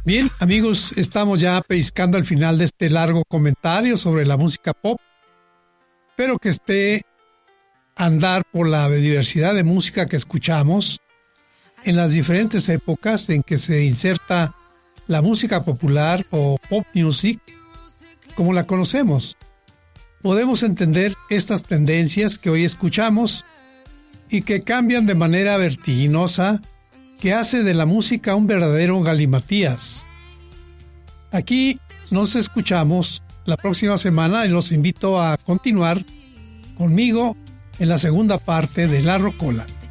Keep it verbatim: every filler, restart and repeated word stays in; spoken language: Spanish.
Bien, amigos, estamos ya pescando al final de este largo comentario sobre la música pop. Espero que esté a andar por la diversidad de música que escuchamos en las diferentes épocas en que se inserta la música popular o pop music como la conocemos. Podemos entender estas tendencias que hoy escuchamos y que cambian de manera vertiginosa, que hace de la música un verdadero galimatías. Aquí nos escuchamos la próxima semana y los invito a continuar conmigo en la segunda parte de La Rocola.